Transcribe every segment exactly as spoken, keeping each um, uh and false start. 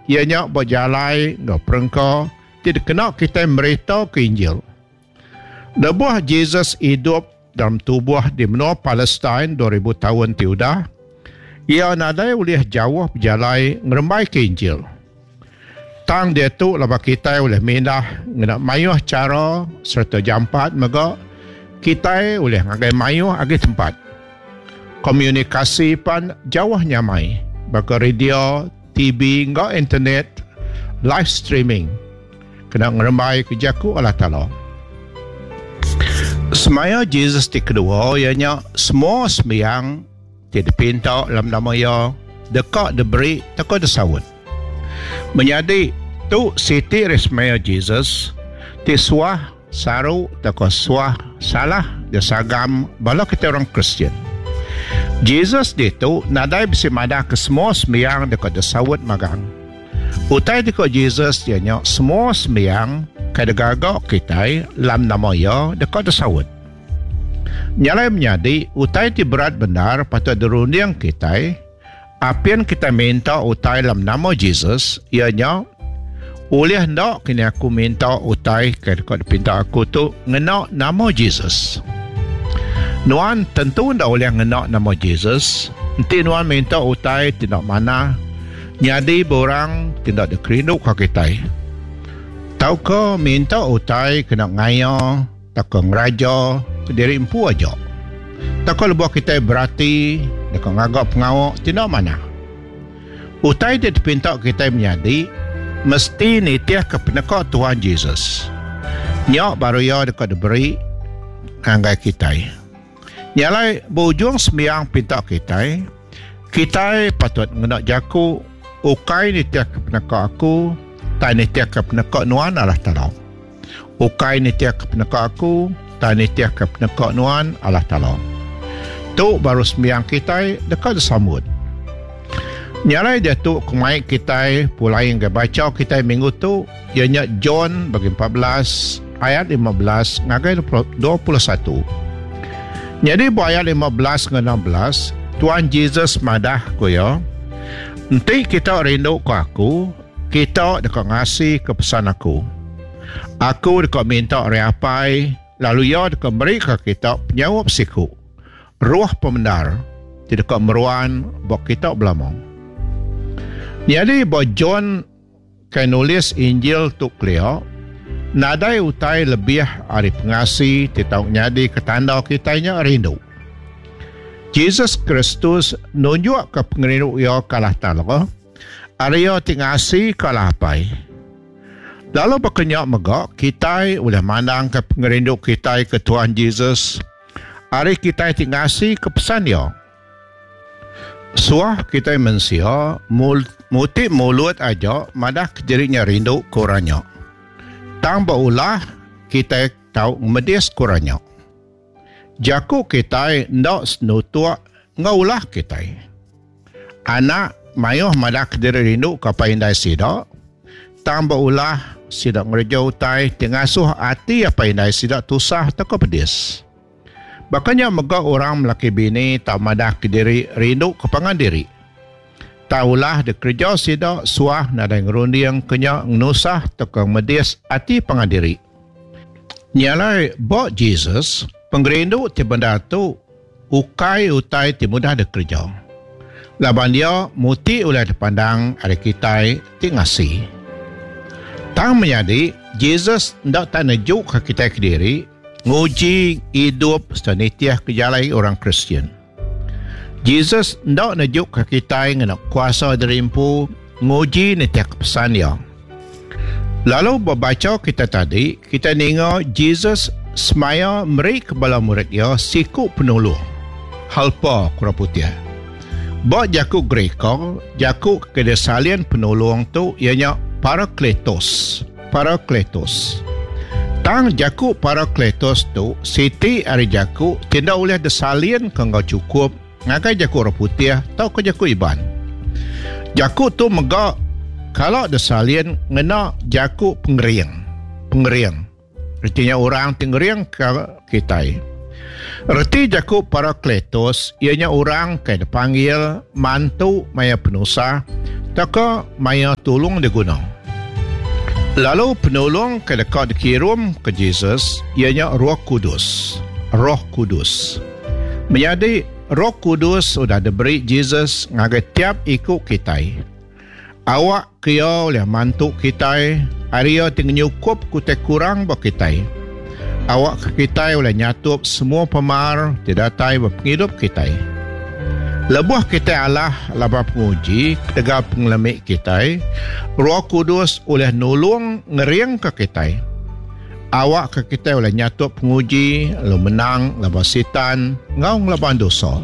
ianya berjalai no perengko tidak kena kita merita ke Injil. Lebuh Jesus hidup dalam tubuh di menua Palestin dua ribu tahun tiudah, ia nadai oleh jauh berjalai ngerembai ke Injil. Tang dia tu laba kita oleh mindah ngena mayuh cara serta jampat maka kita oleh ngagai mayuh agi tempat. Komunikasi pan jauh nyamai. Baka radio, T V, ngak internet, live streaming. Kena ngerembai kejaku Allah Ta'ala. Semaya Jesus di kedua, ianya semua sembiang tidak pinta dalam nama ia dekat diberi, dekat disawut. Menjadi tu siti resmaya Jesus, ti suah saru, dekat suah salah, dia sagam, bala kita orang Kristian. Jesus itu nadai bisi madah ke semua sembiang dekat disawut magang. Utai dekat Jesus ianya semua sembiang kada gagak kita lam nama ia dekat disawut. Nyalai menjadi utai ti berat benar patut dirunding kita apian kita minta utai lam nama Jesus ianya oleh ndak kini aku minta utai ke dekat pinta aku tu ngena nama Jesus. Nuan tentu ndak boleh ngenak nama Jesus. Nanti nuan minta utai tidak mana. Nyadi borang tidak dikerinuk ke kita. Tahu ke minta utai kena ngaya, tak ke ngeraja, ke diri empu aja. Tak ke lebuh kita berarti, dekat ngagak pengawak, tidak mana. Utai dia dipinta kita menyadi, mesti nitiah ke penekak Tuhan Jesus. Nyak baru ya dekat diberi, nganggai kita. Nyalai bujung sembiang pinta kita, kita patut ngenak jaku, ukai nitiah ke penekak aku, tak nitiah ke penekak nuan Allah Ta'ala. Ukai nitiah ke penekak aku, tak nitiah ke penekak nuan Allah Ta'ala. Tu baru sembiang kita dekat disambut. Nyalai dia tu kumai kita, pulai yang baca kita minggu tu, ianya John bagi empat belas, ayat lima belas, ngagai dua puluh satu. Jadi ayat lima belas ke enam belas, Tuhan Yesus madah ko ya. Nanti kita rindu ke aku, kita dekat ngasih ke pesan aku. Aku dekat minta reapai, lalu ya dekat beri ke kita penyawab siku. Ruh pembenar, tidak dekat meruan, buat kita belamang. Jadi buat John kan nulis Injil tu clear, nadai utai lebih ari pengasih titau nyadi ketanda kitanya rindu. Jesus Kristus nunjuk ke pengrindu ia kalah talak, ari ia tingasi kalah pai. Lalu berkenyak megak, kita boleh mandang ke pengrindu kita ke Tuhan Jesus, ari kita tingasi ke pesan ia. Suah kita mensia, muti mulut aja, madah kejerinya rindu kurangnya. Tambah ulah kita tahu medis kurangnya. Jaku kita ndak senutua ngaulah kita. Anak mayuh madak diri rindu kapa indai sida. Tambah ulah sida ngerja utai tengasuh hati apa indai sida tusah teko pedis. Bakanya mega orang melaki bini tak madak diri rindu kepangan diri. Taulah de kerja sida suah nadai ngerunding kenya nusah teko medis hati pangadiri. Nyalai bok Jesus pengerindu ti benda tu ukai utai ti mudah de kerja. Laban dia muti ulah dipandang ada kita ti ngasih. Tang menyadi Jesus ndak tak nejuk ke kita ke diri nguji hidup senitiah kejalai orang Kristian. Jesus ndak nejuk ke kita ngena kuasa derimpu nguji nitiah kepesan dia. Lalu berbaca kita tadi, kita dengar Jesus semaya meri kebala murid dia siku penolong. Halpa kura putih. Bak jaku Grekong, jaku kedesalian penolong tu ianya Parakletos. Parakletos. Tang jaku Parakletos tu, siti ari jaku tidak boleh desalian kanggo cukup ngakai jaku orang putih tau ke jaku iban. Jaku tu megak kalau desalian ngena jaku pengeriang. Pengeriang. Artinya orang pengeriang ke kita. Reti jaku Parakletos, ianya orang kaya dipanggil mantu maya penusa, taka maya tolong di gunung. Lalu penolong kaya dekat dikirim ke Jesus, ianya Roh Kudus. Roh Kudus. Menjadi Roh Kudus sudah diberi Jesus ngagai tiap ikut kita. Awak kaya oleh mantu kita, aria tinggal nyukup kutai kurang bak kita. Awak kita oleh nyatup semua pemar tidak tai berpenghidup kita. Lebuh kita Allah labah penguji tegak pengelemik kita. Roh Kudus oleh nolong ngeriang ke kita. Awak ke kita oleh nyatup penguji lo menang labah setan ngau labah dosa.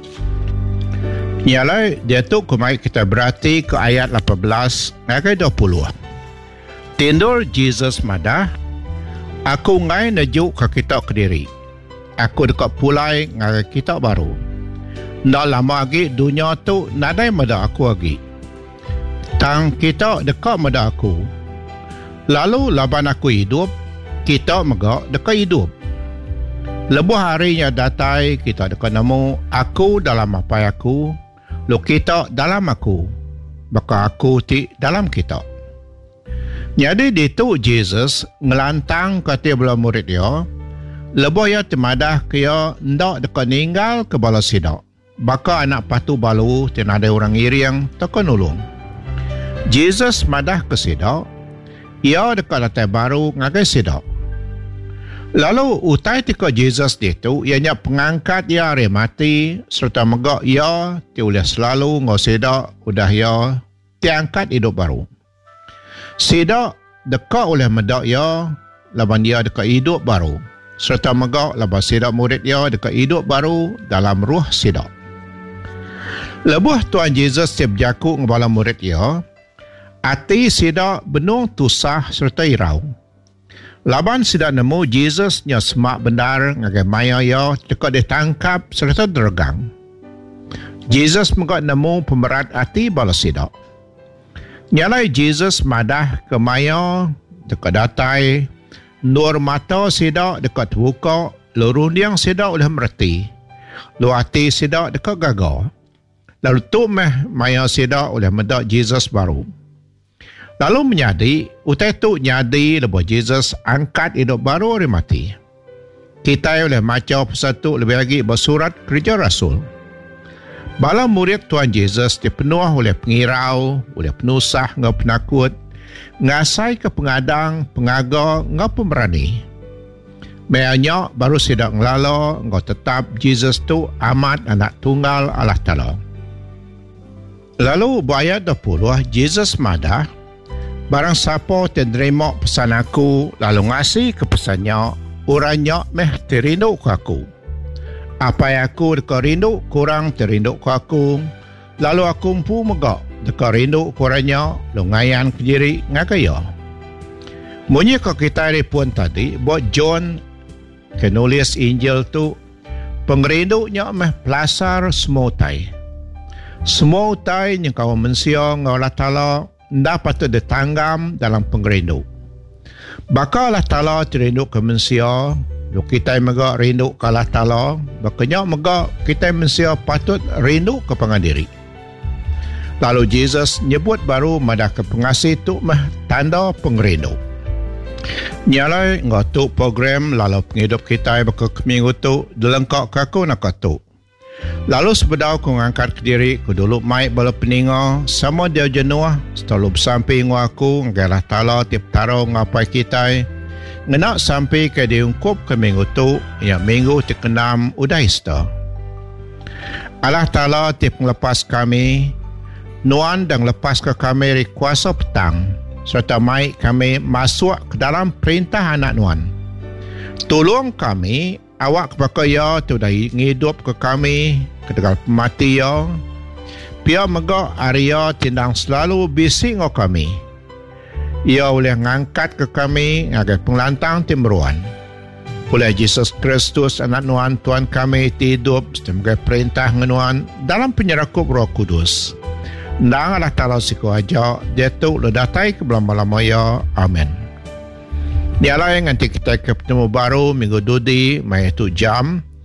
Ialah dia tu kemai kita berarti ke ayat lapan belas ayat dua puluh. Tindur Jesus madah, aku ngai najuk ke kita kediri. Aku dekat pulai ngai kita baru. Ndak lama lagi dunia tu nadai mada aku lagi. Tang kita dekat mada aku. Lalu laban aku hidup, kita megak dekat hidup. Lebuh harinya datai kita dekat nemu aku dalam apa aku, lo kita dalam aku, baka aku ti dalam kita. Jadi itu Jesus ngelantang ke tiap belah murid dia, lebuh ya temadah kaya ndak dekat ninggal ke bala sidak. Baka anak patu balu tiada ada orang iriang takkan nulung. Jesus madah ke sidak, ia dekat latai baru ngagai sidak. Lalu utai tika Jesus itu, ianya pengangkat ia hari mati, serta megak ia, ti oleh selalu ngau sidak, udah ia, tiangkat hidup baru. Sidak dekat oleh medak ia, laban dia dekat hidup baru. Serta megak laban sidak murid ia dekat hidup baru dalam ruh sidak. Lebuh Tuhan Jesus tiap jaku ngabala murid ia, hati sidak benung tusah serta irau. Laban sidak nemu Jesus nya semak benar ngagai maya ia dekat ditangkap serta dergang. Jesus megak nemu pemerat hati bala sidak. Nyalai Jesus madah ke maya dekat datai, nur mata sidak dekat terbuka, lo rundiang sidak oleh mereti, lo hati sidak dekat gagal. Lalu tu meh maya sidak oleh medak Jesus baru. Lalu menyadi, utai tu nyadi lebuh Jesus angkat hidup baru dari mati. Kita oleh maca persatu lebih lagi bersurat kerja Rasul. Bala murid Tuhan Jesus dipenuh oleh pengirau, oleh penusah, ngau penakut, ngasai ke pengadang, pengaga, ngau pemberani. Meanya baru sidak ngelala, ngau tetap Jesus tu amat anak tunggal Allah Ta'ala. Lalu ayat dua puluh, Jesus madah, barang siapa terima pesan aku, lalu ngasih ke pesannya, orangnya meh terindu ke aku. Apa yang aku dekat rindu, kurang terindu ke aku. Lalu aku empu megak, dekat rindu kurangnya, lo ngayan ke diri, ngakaya. Munyi ke kita hari pun tadi, buat John, kenulis Injil tu, pengerindunya meh pelasar semua utai. Semua utai yang kau mensia ngau Allah Ta'ala, ndak patut ditanggam dalam pengerindu. Baka Allah Ta'ala terindu ke mensia, lo kita megak rindu ke Allah Ta'ala, bakanya megak kita mensia patut rindu ke pengandiri. Lalu Jesus nyebut baru madah ke pengasih tu mah tanda pengerindu. Nyalai ngau tu program lalu penghidup kita baka keminggu tu dilengkak kaku nak tu. Lalu sebedau ku ngangkat ke diri ku dulu mai bala peninga sama dia jenuh selalu bersampai dengan aku ngalah Ta'ala tiap taro ngapai kita ngenak sampai ke diungkup ke minggu tu yang minggu terkenam udah Easter. Allah Ta'ala tiap melepas kami nuan dan lepas ke kami dari kuasa petang serta mai kami masuk ke dalam perintah anak nuan. Tolong kami awak kepada ya tu dah ngidup ke kami ketegal pemati ya. Pia megak Arya tindang selalu bising ke kami. Ia boleh ngangkat ke kami ngagai penglantang timruan. Oleh Yesus Kristus anak nuan Tuhan kami hidup sebagai perintah ngenuan dalam penyerakup Roh Kudus. Ndang Allah Ta'ala siku aja dia tu ledatai ke belam-belam ya. Amin. Dialah yang nanti kita ketemu baru minggu dudi mai tu jam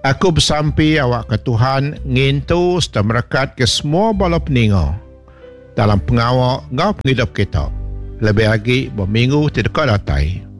Aku bersampi awak ke Tuhan ngintu serta merakat ke semua bala peningo dalam pengawak ngau penghidup kita. Lebih lagi berminggu tidak datai.